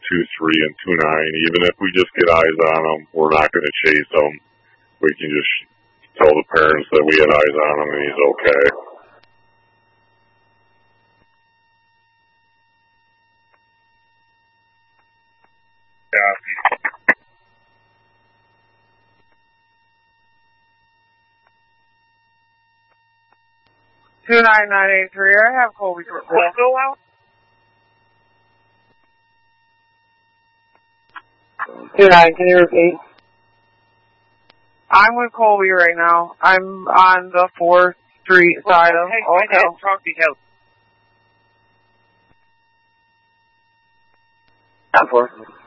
and 29. Even if we just get eyes on them, we're not going to chase them. We can just tell the parents that we had eyes on him and he's okay. Yeah. 29983, I have Colby to report. Go out? 29, can you repeat? I'm with Colby right now. I'm on the 4th Street side of Oakdale. Talk to him. I'm 4th.